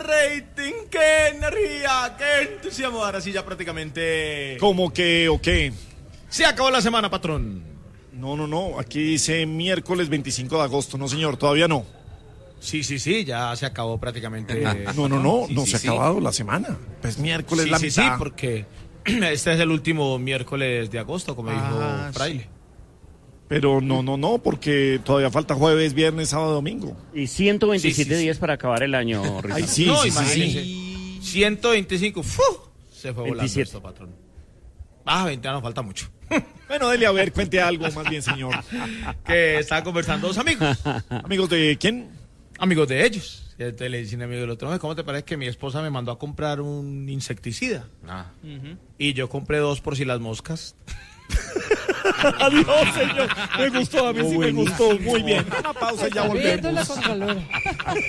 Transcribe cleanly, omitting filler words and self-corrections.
rating, qué energía, qué entusiasmo. Ahora sí ya prácticamente... ¿Cómo que o qué? Se acabó la semana, patrón. No, aquí dice miércoles 25 de agosto, no señor, todavía no. Sí, ya se acabó prácticamente. No se ha acabado la semana. Pues miércoles la mitad. Sí, porque este es el último miércoles de agosto, como dijo Fraile. Pero no, porque todavía falta jueves, viernes, sábado, domingo. Y 127 días para acabar el año, Ricardo. Ay, sí. 125, se fue 27. volando esto, patrón. 20 nos falta mucho. Bueno, dele a ver, cuente algo más bien, señor. Que estaban conversando dos amigos. ¿Amigos de quién? Amigos de ellos. Y entonces le dicen amigo del otro, ¿cómo te parece que mi esposa me mandó a comprar un insecticida? Y yo compré 2 por si las moscas. Adiós, señor. Me gustó, a mí sí me gustó. Muy bien. Una pausa y ya volvemos.